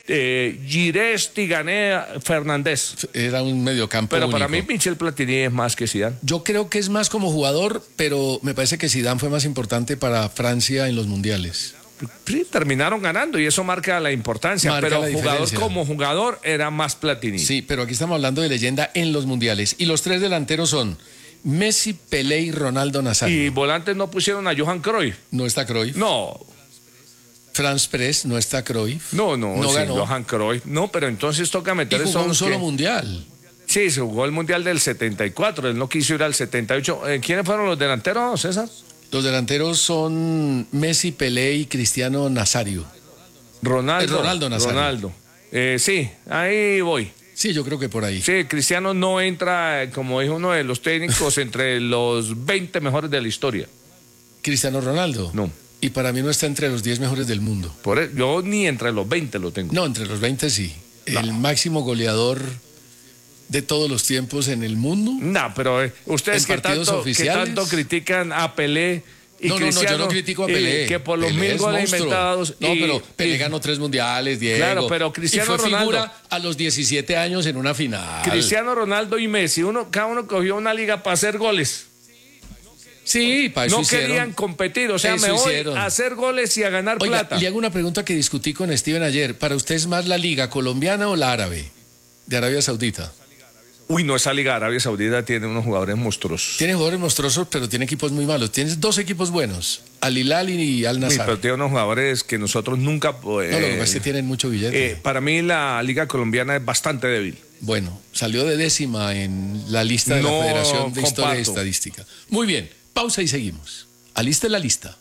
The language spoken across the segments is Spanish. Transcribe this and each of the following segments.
Girés, Tigané, Fernández. Era un mediocampo Pero único. para mí Michel Platini es más que Zidane. Yo creo que es más como jugador, pero me parece que Zidane fue más importante para Francia en los mundiales. Sí, terminaron ganando y eso marca la importancia, Marca pero la jugador diferencia. como jugador era más Platini. Sí, pero aquí estamos hablando de leyenda en los mundiales. Y los tres delanteros son Messi, Pelé y Ronaldo Nazario. Y volantes no pusieron a Johan Cruyff. No está Cruyff. No, Franz Press, no está Cruyff. no, sí, ganó. Johan Cruyff. No, pero entonces toca Y meter jugó eso. un solo mundial. Sí, se jugó el mundial del 74, él no quiso ir al 78. ¿Quiénes fueron los delanteros, César? Los delanteros son Messi, Pelé y Cristiano Nazario. Ronaldo Nazario. Ronaldo. Sí, ahí voy. Sí, yo creo que por ahí. Sí, Cristiano no entra, como dijo uno de los técnicos, entre los 20 mejores de la historia. Cristiano Ronaldo. No. Y para mí no está entre los 10 mejores del mundo. Yo ni entre los 20 lo tengo. No, entre los 20 sí. El máximo goleador de todos los tiempos en el mundo. No, pero ustedes En partidos que oficiales. tanto critican a Pelé y No, Cristiano, yo no critico a Pelé. que por los Pelé 1000 es goles monstruo. inventados. No, pero Pelé ganó 3 mundiales, Diego. Claro, pero Cristiano y fue Ronaldo. figura a los 17 años en una final. Cristiano Ronaldo y Messi, cada uno cogió una liga para hacer goles. Sí, para eso No hicieron. querían competir, o sea, Eso me voy hicieron. a hacer goles y a ganar Oiga, plata. le hago una pregunta que discutí con Steven ayer. ¿Para usted es más la liga colombiana o la árabe? De Arabia Saudita. Uy, no, esa liga Arabia Saudita tiene unos jugadores monstruosos. Tiene jugadores monstruosos, pero tiene equipos muy malos. Tienes 2 equipos buenos, Al Hilal y Al Uy, Nassr. pero tiene unos jugadores que nosotros nunca... No, lo que pasa es que tienen mucho billete. para mí la liga colombiana es bastante débil. Bueno, salió de 10ª en la lista de No la Federación de Historia y comparto. Estadística. Muy bien, pausa y seguimos. Aliste la lista.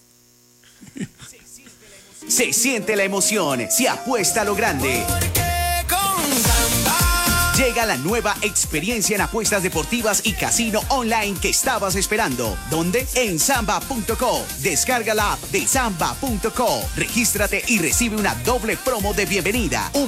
Se siente la emoción, se apuesta a lo grande. Llega la nueva experiencia en apuestas deportivas y casino online que estabas esperando. ¿Dónde? En Samba.co. Descarga la app de Samba.co. Regístrate y recibe una doble promo de bienvenida.